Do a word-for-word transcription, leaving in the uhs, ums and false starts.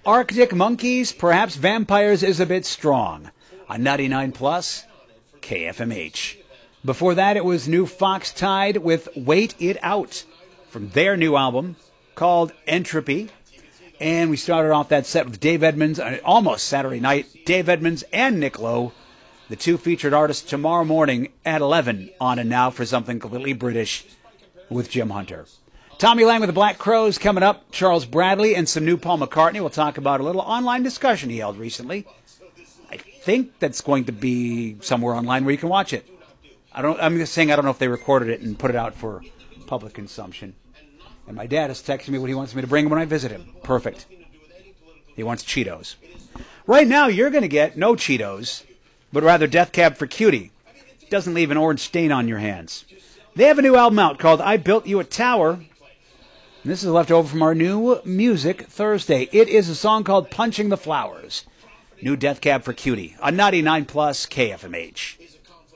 Arctic Monkeys, Perhaps Vampires is a Bit Strong on ninety-nine plus K F M H. Before that, it was New Fox Tide with Wait It Out from their new album called Entropy. And we started off that set with Dave Edmunds, uh, almost Saturday night, Dave Edmunds and Nick Lowe, the two featured artists tomorrow morning at eleven on And Now for something completely British with Jim Hunter. Tommy Lang with the Black Crowes coming up, Charles Bradley, and some new Paul McCartney. We'll talk about a little online discussion he held recently. I think that's going to be somewhere online where you can watch it. I don't, I'm just saying I don't know if they recorded it and put it out for public consumption. And my dad is texting me what he wants me to bring when I visit him. Perfect. He wants Cheetos. Right now, you're going to get no Cheetos, but rather Death Cab for Cutie. Doesn't leave an orange stain on your hands. They have a new album out called I Built You a Tower. And this is left over from our new Music Thursday. It is a song called Punching the Flowers. New Death Cab for Cutie on ninety-nine plus K F M H.